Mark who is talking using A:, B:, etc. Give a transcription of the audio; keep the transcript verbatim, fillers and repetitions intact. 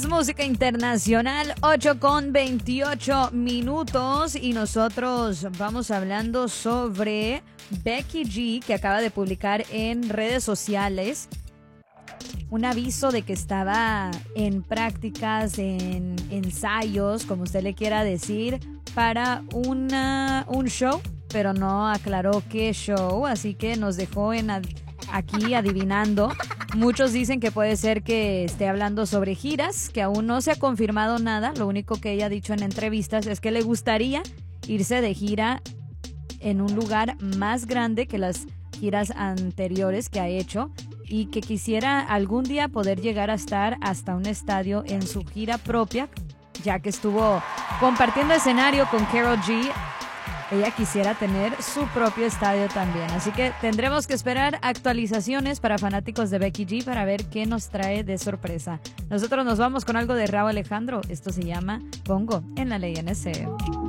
A: es música internacional, ocho con veintiocho minutos y nosotros vamos hablando sobre Becky G, que acaba de publicar en redes sociales un aviso de que estaba en prácticas, en ensayos, como usted le quiera decir, para una, un show, pero no aclaró qué show, así que nos dejó en ad- aquí adivinando. Muchos dicen que puede ser que esté hablando sobre giras, que aún no se ha confirmado nada. Lo único que ella ha dicho en entrevistas es que le gustaría irse de gira en un lugar más grande que las giras anteriores que ha hecho y que quisiera algún día poder llegar a estar hasta un estadio en su gira propia, ya que estuvo compartiendo escenario con Karol G. Ella quisiera tener su propio estadio también. Así que tendremos que esperar actualizaciones para fanáticos de Becky G para ver qué nos trae de sorpresa. Nosotros nos vamos con algo de Rauw Alejandro. Esto se llama Pongo en la Ley N C.